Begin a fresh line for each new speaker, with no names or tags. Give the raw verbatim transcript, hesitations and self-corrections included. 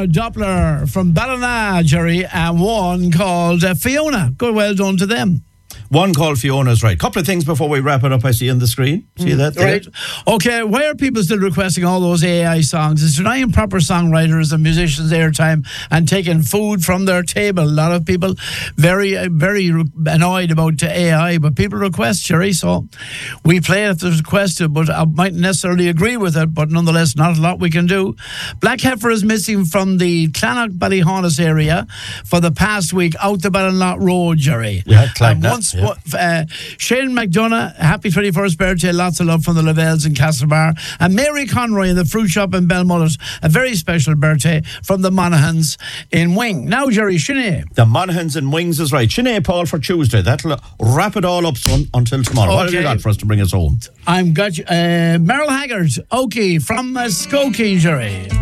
Connor Doppler from Ballina, Jerry, and one called uh, Fiona. Good, well done to them.
One called Fiona's right. Couple of things before we wrap it up. I see on the screen. See mm, that there?
Right. Okay, why are people still requesting all those A I songs? It's denying proper songwriters and musicians airtime and taking food from their table. A lot of people very, uh, very annoyed about A I, but people request, Jerry, so we play it if there's requested, but I mightn't necessarily agree with it, but nonetheless, not a lot we can do. Black Heifer is missing from the Clannock Ballyhonus area for the past week out the Ballinlough Road, Jerry.
Yeah, Clannock.
Once yeah. Uh, Shane McDonough, happy twenty-first birthday, lots of love from the Lavelles in Castlebar, and Mary Conroy in the fruit shop in Belmullet, a very special birthday from the Monaghan's in Wing. Now, Jerry, Sinead.
The Monaghan's in Wings is right. Sinead, Paul, for Tuesday. That'll wrap it all up son, until tomorrow. Okay. What have you got for us to bring us home?
I'm got you. Uh, Merrill Haggard, Okie from uh, Skokie, Jerry.